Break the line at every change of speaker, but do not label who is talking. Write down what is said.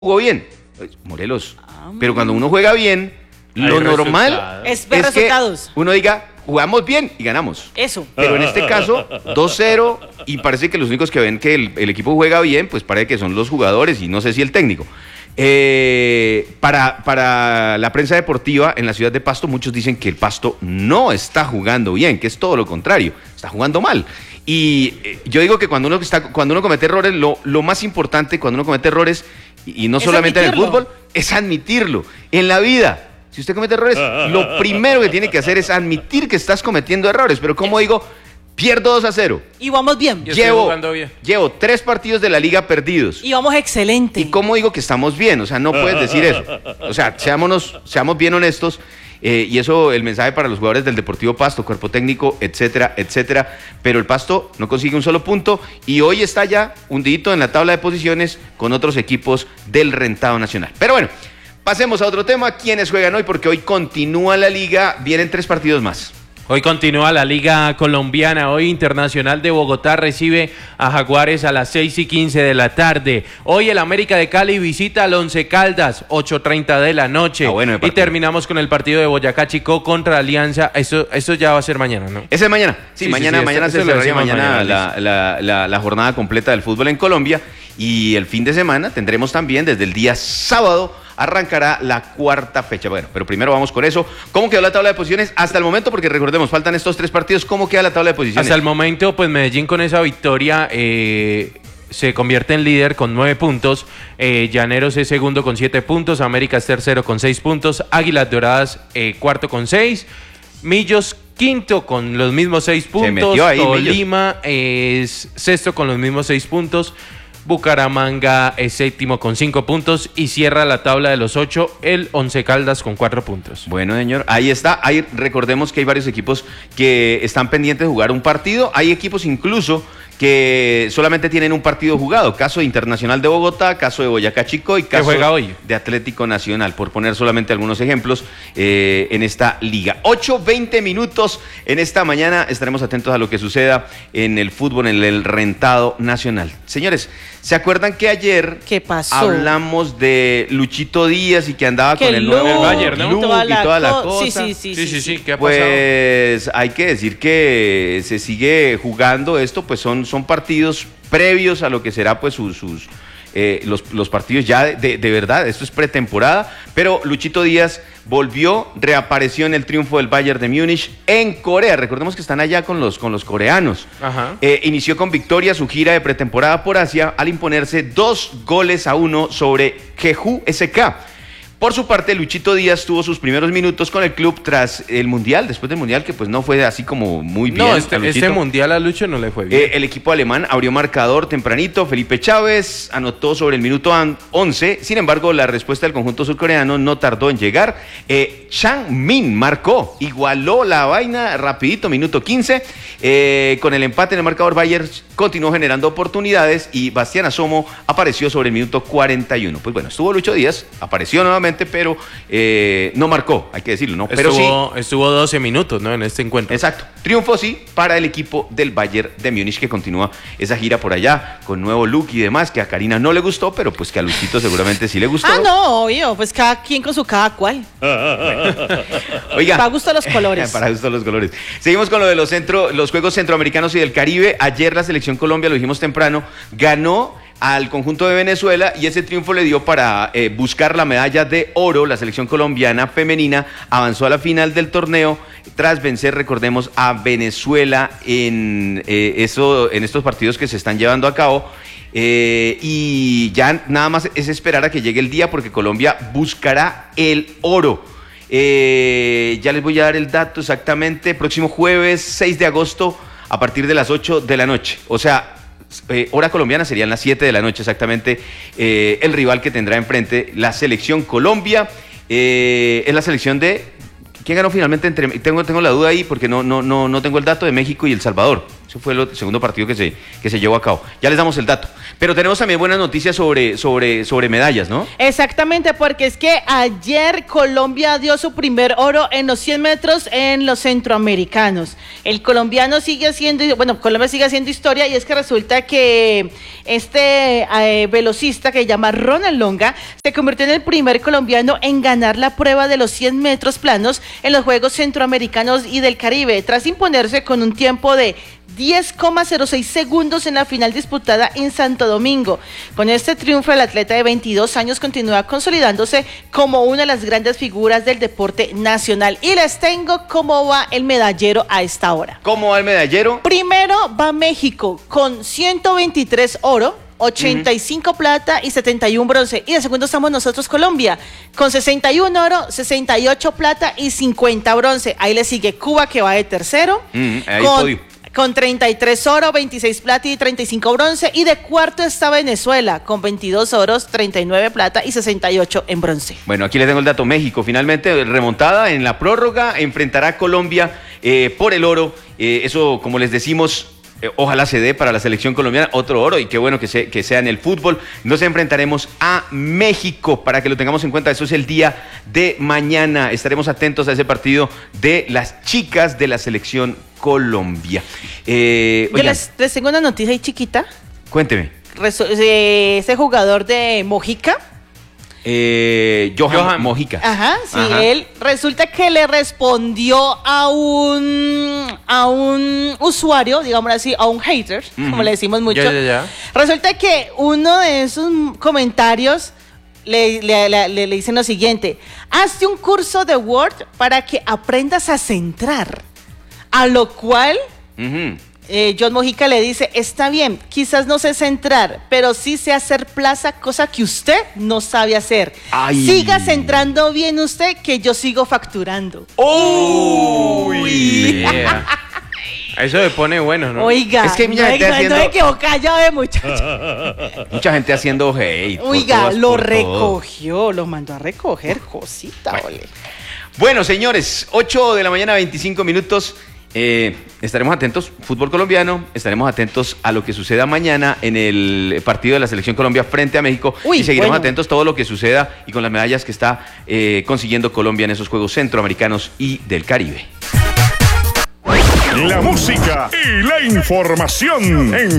jugó bien. Morelos. Pero cuando uno juega bien, lo normal
es ver
es que
resultados.
uno diga, jugamos bien y ganamos.
Eso.
Pero en este caso, 2-0, y parece que los únicos que ven que el equipo juega bien, pues parece que son los jugadores y no sé si el técnico. Para la prensa deportiva en la ciudad de Pasto, muchos dicen que el Pasto no está jugando bien, que es todo lo contrario, está jugando mal. Y yo digo que cuando uno comete errores, lo más importante cuando uno comete errores, y no solamente en el fútbol, es admitirlo. En la vida, si usted comete errores, lo primero que tiene que hacer es admitir que estás cometiendo errores. Pero como digo, pierdo 2-0.
Y vamos bien.
Llevo 3 partidos de la liga perdidos.
Y vamos excelente.
¿Y cómo digo que estamos bien? O sea, no puedes decir eso. O sea, seamos bien honestos. Y eso, el mensaje para los jugadores del Deportivo Pasto, cuerpo técnico, etcétera, etcétera. Pero el Pasto no consigue un solo punto y hoy está ya hundidito en la tabla de posiciones con otros equipos del rentado nacional. Pero bueno, pasemos a otro tema. ¿Quiénes juegan hoy? Porque hoy continúa la liga, vienen 3 partidos más.
Hoy continúa la Liga Colombiana. Hoy Internacional de Bogotá recibe a Jaguares a las 6:15 de la tarde. Hoy el América de Cali visita al Once Caldas, 8:30 de la noche.
Bueno,
y terminamos con el partido de Boyacá Chicó contra Alianza. Eso ya va a ser mañana, ¿no?
Ese es mañana. Sí, mañana se cerraría la jornada completa del fútbol en Colombia. Y el fin de semana tendremos también, desde el día sábado, arrancará la 4ª fecha. Bueno, pero primero vamos con eso. ¿Cómo quedó la tabla de posiciones hasta el momento? Porque recordemos, faltan estos 3 partidos. ¿Cómo queda la tabla de posiciones?
Hasta el momento, pues Medellín con esa victoria se convierte en líder con 9 puntos. Llaneros es segundo con 7 puntos. América es tercero con 6 puntos. Águilas Doradas cuarto con 6. Millos quinto con los mismos 6 puntos. Tolima es sexto con los mismos 6 puntos. Bucaramanga es séptimo con 5 puntos y cierra la tabla de los 8 el Once Caldas con 4 puntos.
Bueno, señor, ahí está. Recordemos que hay varios equipos que están pendientes de jugar un partido. Hay equipos incluso que solamente tienen un partido jugado. Caso de Internacional de Bogotá, caso de Boyacá Chicó y caso de Atlético Nacional, por poner solamente algunos ejemplos en esta liga. 8:20 minutos en esta mañana. Estaremos atentos a lo que suceda en el fútbol, en el rentado nacional. Señores, ¿se acuerdan que ayer hablamos de Luchito Díaz y que andaba con el nuevo
Bayern, ¿no?
look y toda la cosa?
Sí. ¿Qué ha pasado?
Pues hay que decir que se sigue jugando esto, pues son partidos previos a lo que será pues los partidos ya de verdad. Esto es pretemporada, pero Luchito Díaz reapareció en el triunfo del Bayern de Múnich en Corea. Recordemos que están allá con los coreanos. Inició con victoria su gira de pretemporada por Asia al imponerse 2-1 sobre Jeju SK. Por su parte, Luchito Díaz tuvo sus primeros minutos con el club tras el Mundial, después del Mundial, que pues no fue así como muy bien.
No, este Mundial a Lucho no le fue bien.
El equipo alemán abrió marcador tempranito, Felipe Chávez anotó sobre el minuto 11, sin embargo, la respuesta del conjunto surcoreano no tardó en llegar. Chang Min marcó, igualó la vaina rapidito, minuto 15, con el empate en el marcador Bayern continuó generando oportunidades y Bastián Asomo apareció sobre el minuto 41. Pues bueno, estuvo Lucho Díaz, apareció nuevamente, pero no marcó, hay que decirlo, ¿no? Pero
estuvo 12 minutos, ¿no? En este encuentro.
Exacto. Triunfo, sí, para el equipo del Bayern de Múnich, que continúa esa gira por allá, con nuevo look y demás, que a Karina no le gustó, pero pues que a Luchito seguramente sí le gustó.
No, obvio, pues cada quien con su cada cual.
Oiga.
Para gusto los colores.
Para gusto los colores. Seguimos con lo de los Juegos Centroamericanos y del Caribe. Ayer la selección Colombia, lo dijimos temprano, ganó al conjunto de Venezuela y ese triunfo le dio para buscar la medalla de oro. La selección colombiana femenina avanzó a la final del torneo tras vencer, recordemos, a Venezuela en estos partidos que se están llevando a cabo. Y ya nada más es esperar a que llegue el día porque Colombia buscará el oro. Ya les voy a dar el dato exactamente. Próximo jueves 6 de agosto a partir de las 8 de la noche. O sea, hora colombiana serían las 7 de la noche exactamente. El rival que tendrá enfrente la selección Colombia es la selección de... ¿Quién ganó finalmente? Tengo la duda ahí porque no tengo el dato de México y El Salvador. Ese fue el segundo partido que se llevó a cabo. Ya les damos el dato. Pero tenemos también buenas noticias sobre medallas, ¿no?
Exactamente, porque es que ayer Colombia dio su primer oro en los 100 metros en los centroamericanos. El colombiano Colombia sigue haciendo historia, y es que resulta que este velocista que se llama Ronald Longa se convirtió en el primer colombiano en ganar la prueba de los 100 metros planos en los Juegos Centroamericanos y del Caribe, tras imponerse con un tiempo de 10,06 segundos en la final disputada en Santo Domingo. Con este triunfo, el atleta de 22 años continúa consolidándose como una de las grandes figuras del deporte nacional. Y les tengo cómo va el medallero a esta hora.
¿Cómo va el medallero?
Primero va México con 123 oro, 85 plata y 71 bronce. Y de segundo estamos nosotros, Colombia, con 61 oro, 68 plata y 50 bronce. Ahí le sigue Cuba, que va de tercero.
Ahí podio.
Con 33 oro, 26 plata y 35 bronce. Y de cuarto está Venezuela, con 22 oros, 39 plata y 68 en bronce.
Bueno, aquí les tengo el dato. México, finalmente, remontada en la prórroga, enfrentará a Colombia por el oro. Eso, como les decimos, ojalá se dé para la selección colombiana otro oro, y qué bueno que sea en el fútbol. Nos enfrentaremos a México, para que lo tengamos en cuenta. Eso es el día de mañana. Estaremos atentos a ese partido de las chicas de la selección Colombia.
Yo les tengo una noticia ahí chiquita.
Cuénteme.
Ese jugador de Mojica,
Johan Mojica.
Ajá, sí, ajá. Él resulta que le respondió a un usuario, digámoslo así, a un hater, como le decimos mucho.
Ya.
Resulta que uno de esos comentarios le dicen lo siguiente: hazte un curso de Word para que aprendas a centrar. A lo cual John Mojica le dice: está bien, quizás no sé centrar, pero sí sé hacer plaza, cosa que usted no sabe hacer. Ay. Siga centrando bien usted, que yo sigo facturando.
¡Uy!
Yeah. Eso me pone bueno, ¿no?
Oiga,
es que mucha gente haciendo...
no equivoca ya de muchacho.
Mucha gente haciendo hate.
Oiga, lo recogió, lo mandó a recoger, cosita,
bueno. Bueno, señores, 8 de la mañana, 25 minutos. Estaremos atentos, fútbol colombiano, estaremos atentos a lo que suceda mañana en el partido de la Selección Colombia frente a México. Y seguiremos atentos a todo lo que suceda y con las medallas que está consiguiendo Colombia en esos Juegos Centroamericanos y del Caribe.
La música y la información en